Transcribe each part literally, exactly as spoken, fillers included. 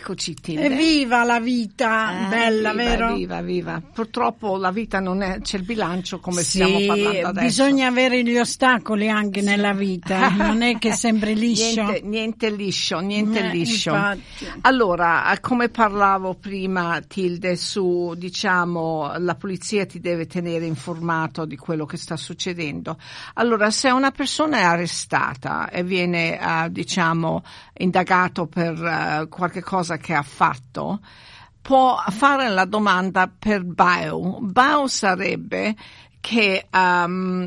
Eccoci, Tilde. Evviva la vita, Eh, bella, viva, vero? Viva, viva. Purtroppo la vita non è, c'è il bilancio come Sì, stiamo parlando adesso. bisogna avere gli ostacoli anche sì. nella vita, non è che è sempre liscio. Niente, niente liscio, niente eh, liscio. Infatti. Allora, come parlavo prima, Tilde, su, diciamo, la polizia ti deve tenere informato di quello che sta succedendo. Allora, se una persona è arrestata e viene, uh, diciamo, indagato per uh, qualche cosa che ha fatto, può fare la domanda per bail. Bail sarebbe che um,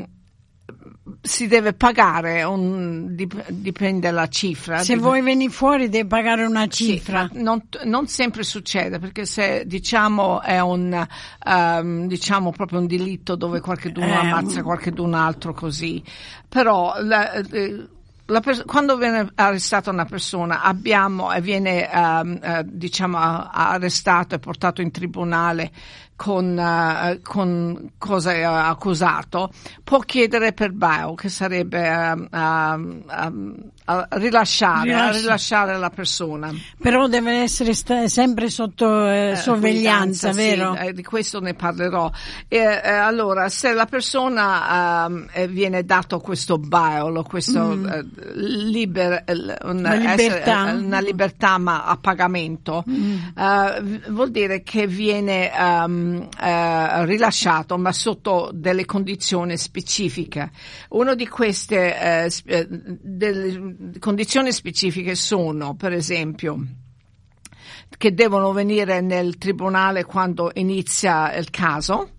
si deve pagare, un, dipende dalla cifra. Se vuoi venire fuori devi pagare una cifra. Sì, non, non sempre succede, perché se diciamo è un um, diciamo proprio un delitto dove qualcuno eh, ammazza qualcun altro così, però la, La pers- quando viene arrestata una persona, abbiamo e viene um, uh, diciamo arrestato e portato in tribunale con, uh, con cosa è accusato, può chiedere per bail, che sarebbe uh, uh, uh, uh, rilasciare, Rilasci- rilasciare la persona. Però deve essere sta- sempre sotto eh, sorveglianza, eh, vero? Sì, eh, di questo ne parlerò. E, eh, allora, se la persona um, viene dato questo bail, questo mm. eh, liber, una, libertà. Essere, una libertà ma a pagamento, mm. uh, vuol dire che viene um, uh, rilasciato ma sotto delle condizioni specifiche. Una di queste uh, sp- delle condizioni specifiche sono, per esempio, che devono venire nel tribunale quando inizia il caso.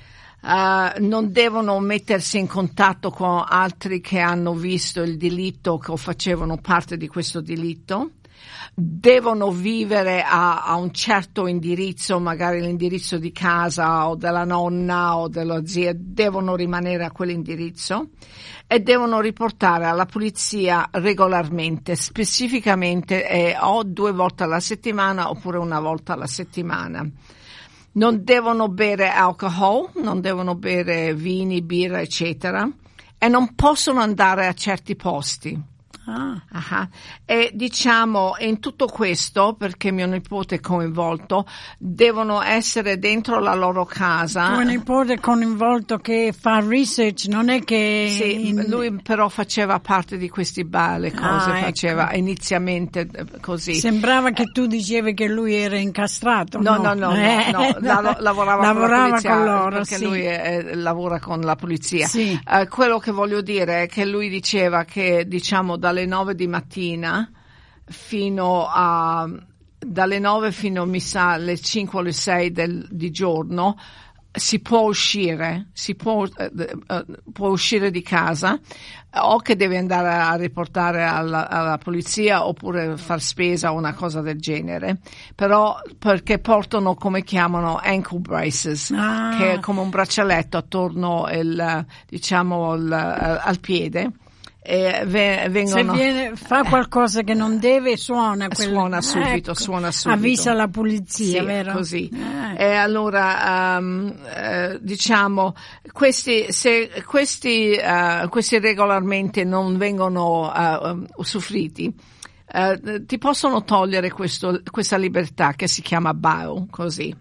Uh, non devono mettersi in contatto con altri che hanno visto il delitto o facevano parte di questo delitto, devono vivere a, a un certo indirizzo, magari l'indirizzo di casa o della nonna o della zia, devono rimanere a quell'indirizzo e devono riportare alla polizia regolarmente, specificamente eh, o due volte alla settimana oppure una volta alla settimana. Non devono bere alcohol, non devono bere vini, birra, eccetera, e non possono andare a certi posti. Ah. Uh-huh. E diciamo in tutto questo, perché mio nipote è coinvolto, devono essere dentro la loro casa. Tuo nipote è coinvolto che fa research, non è che sì, in... lui però faceva parte di questi bar, le cose ah, faceva ecco. inizialmente così. Sembrava che tu dicevi che lui era incastrato. No, no, no, no, eh, no, no. La, lavorava, lavorava con la polizia, con loro, perché sì. lui è, lavora con la polizia. Sì. Uh, quello che voglio dire è che lui diceva che diciamo dalle nove di mattina fino a dalle nove fino mi sa alle cinque o alle sei del, di giorno si può uscire, si può, eh, eh, può uscire di casa, o che deve andare a riportare alla, alla polizia oppure far spesa o una cosa del genere, però perché portano, come chiamano, ankle braces, ah. che è come un braccialetto attorno il, diciamo il, al piede. E vengono, se viene, fa qualcosa che non deve, suona quel, suona subito, ecco, suona subito, avvisa la polizia, sì, vero? Così. Eh. E allora um, eh, diciamo questi se questi uh, questi regolarmente non vengono uh, usufruiti, uh, ti possono togliere questo, questa libertà che si chiama bail, così.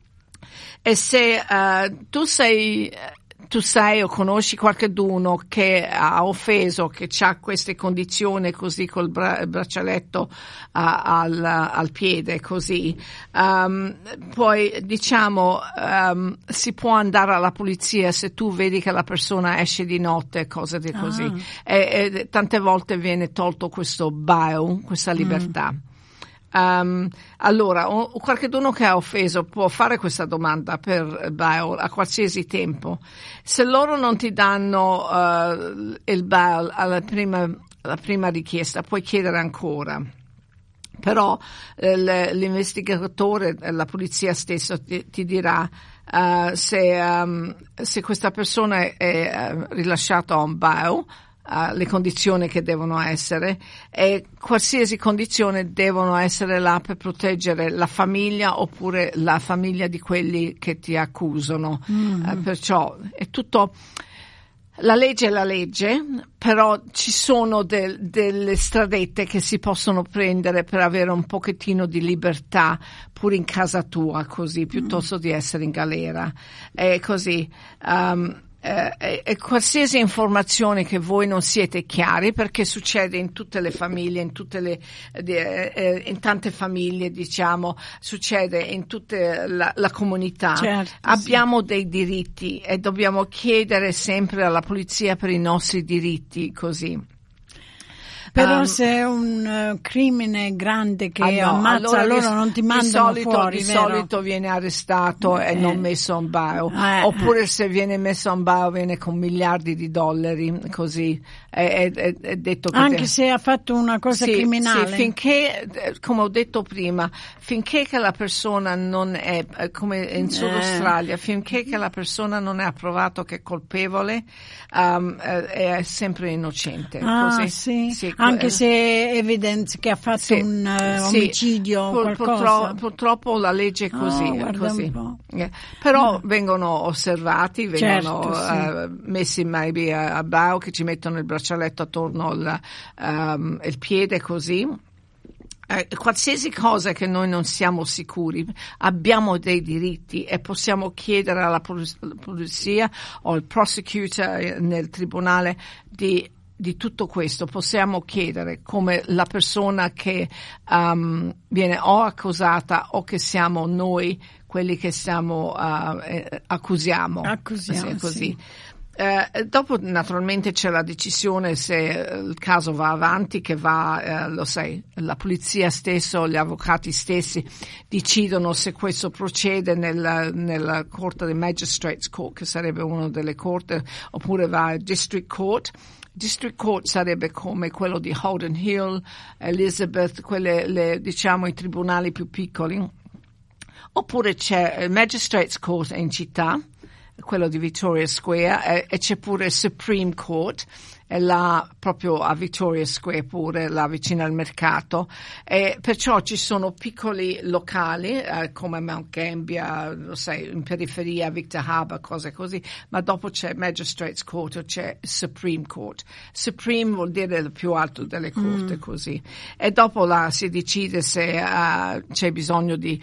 E se uh, tu sei tu sai o conosci qualcuno che ha offeso, che ha queste condizioni così col bra- braccialetto uh, al, al piede così, um, poi diciamo um, si può andare alla polizia se tu vedi che la persona esce di notte, cose di così, ah. e, e tante volte viene tolto questo bail, questa libertà. Mm. Um, allora, o, o qualcuno che ha offeso può fare questa domanda per bail a qualsiasi tempo. Se loro non ti danno uh, il bail alla prima, alla prima richiesta, puoi chiedere ancora. Però eh, l'investigatore, la polizia stessa ti, ti dirà uh, se, um, se questa persona è uh, rilasciata a un bail, Uh, le condizioni che devono essere, e qualsiasi condizione devono essere là per proteggere la famiglia oppure la famiglia di quelli che ti accusano. Mm. Uh, perciò è tutto La legge è la legge, però ci sono del, delle stradette che si possono prendere per avere un pochettino di libertà pure in casa tua, così, piuttosto mm. di essere in galera. È così. Um, Eh, e qualsiasi informazione che voi non siete chiari, perché succede in tutte le famiglie, in tutte le eh, in tante famiglie, diciamo, succede in tutta la, la comunità. Certo, abbiamo sì. dei diritti e dobbiamo chiedere sempre alla polizia per i nostri diritti, così. Però um, se è un uh, crimine grande che ah no, ammazza, allora loro di, non ti mandano di solito, fuori, di vero? solito viene arrestato eh. e non messo in bail, eh. oppure se viene messo in bail viene con miliardi di dollari, così è, è, è detto che anche te... se ha fatto una cosa sì, criminale. sì, finché, come ho detto prima, finché che la persona non è, come in Sud Australia, eh. finché che la persona non è approvato che è colpevole, um, è sempre innocente. Ah, così. sì. Sì, anche eh, se evidence che ha fatto sì, un uh, sì. omicidio o Pur, qualcosa. Purtroppo, purtroppo la legge è così, Oh, è così. Eh. Però mm. vengono osservati, vengono certo, uh, sì. messi maybe a, a bao, che ci mettono il braccialetto attorno al um, il piede, così. Eh, qualsiasi cosa che noi non siamo sicuri, abbiamo dei diritti e possiamo chiedere alla polizia o al prosecutor nel tribunale di di tutto questo. Possiamo chiedere come la persona che um, viene o accusata o che siamo noi quelli che siamo uh, eh, accusiamo, accusiamo così. Sì. Eh, dopo naturalmente c'è la decisione se il caso va avanti, che va, eh, lo sai, la polizia stesso, gli avvocati stessi decidono se questo procede nella, nella corte di Magistrates Court, che sarebbe una delle corti, oppure va a District Court. District Court sarebbe come quello di Holden Hill, Elizabeth, quelle, le, diciamo, i tribunali più piccoli. Oppure c'è il Magistrates Court in città, quello di Victoria Square, e, e c'è pure il Supreme Court, e là proprio a Victoria Square pure, là vicino al mercato, e perciò ci sono piccoli locali eh, come Mount Gambier, lo sai, in periferia, Victor Harbour, cose così, ma dopo c'è Magistrates Court o c'è Supreme Court. Supreme vuol dire il più alto delle corti, mm. così, e dopo là si decide se uh, c'è bisogno di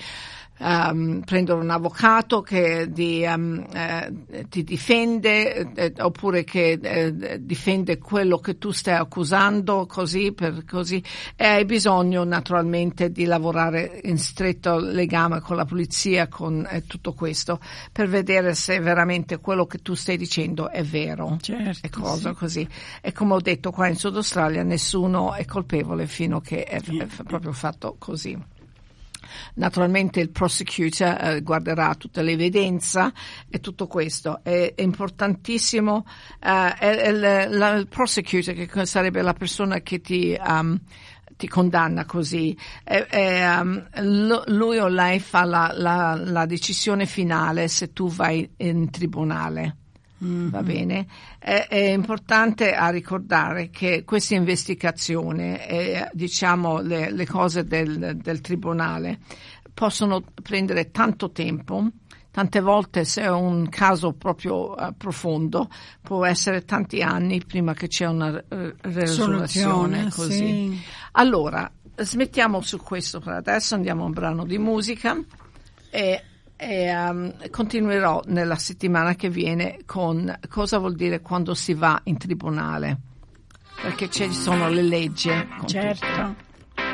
Um, prendere un avvocato che di, um, eh, ti difende eh, oppure che eh, difende quello che tu stai accusando, così per così, e hai bisogno naturalmente di lavorare in stretto legame con la polizia, con eh, tutto questo, per vedere se veramente quello che tu stai dicendo è vero, certo, e cosa sì. così. E come ho detto, qua in Sud Australia nessuno è colpevole fino a che è, è proprio fatto così. Naturalmente il prosecutor eh, guarderà tutta l'evidenza e tutto questo. È, è importantissimo. Eh, è, è il, la, il prosecutor, che sarebbe la persona che ti, um, ti condanna così, è, è, um, lui o lei fa la, la, la decisione finale se tu vai in tribunale. Mm-hmm. Va bene? È, è importante a ricordare che questa investigazione e diciamo le, le cose del, del tribunale possono prendere tanto tempo. Tante volte, se è un caso proprio uh, profondo, può essere tanti anni prima che c'è una uh, risoluzione, così. Sì. Allora, smettiamo su questo per adesso, andiamo a un brano di musica e E um, continuerò nella settimana che viene con cosa vuol dire quando si va in tribunale, perché ci sono le leggi. Certo.